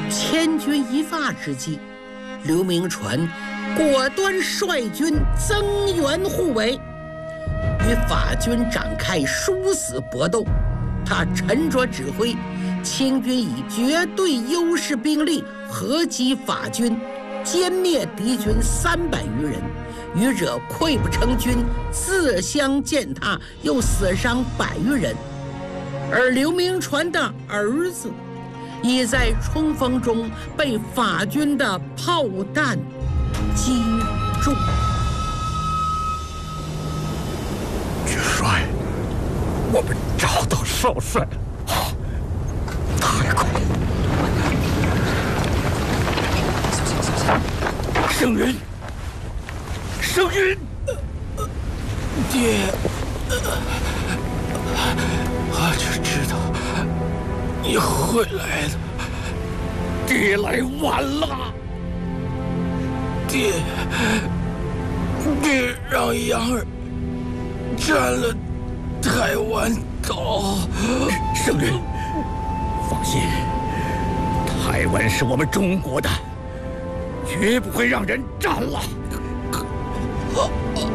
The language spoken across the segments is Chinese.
千钧一发之际，刘铭传果断率军增援护卫，与法军展开殊死搏斗。他沉着指挥，清军以绝对优势兵力合击法军，歼灭敌军300余人。余者溃不成军，自相践踏，又死伤100余人。而刘铭传的儿子已在冲锋中被法军的炮弹击中。 元帅，我们找到少帅了，太快了！圣云，圣云， 爹，我就知道你会来的。 爹来晚了。 爹让杨儿占了台湾岛。 圣人，放心，台湾是我们中国的，绝不会让人占了。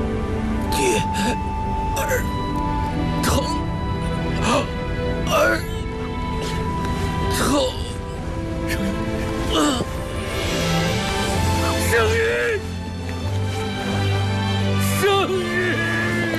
爹，儿疼，儿。